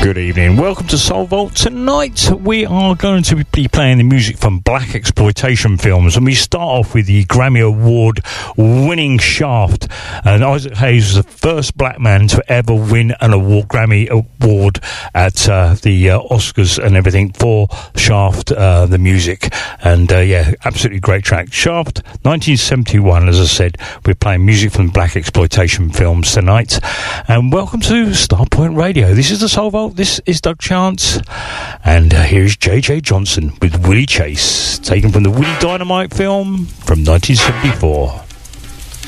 Good evening. Welcome to Soul Vault. Tonight we are going to be playing the music from black exploitation films, and we start off with the Grammy Award winning Shaft. And Isaac Hayes was the first black man to ever win an Grammy Award at the Oscars and everything for Shaft, the music. And yeah, absolutely great track. Shaft, 1971, as I said. We're playing music from black exploitation films tonight. And welcome to Starpoint Radio. This is the Soul Vault. This is Doug Chance, and here's J.J. Johnson with Willie Chase, taken from the Willie Dynamite film from 1974.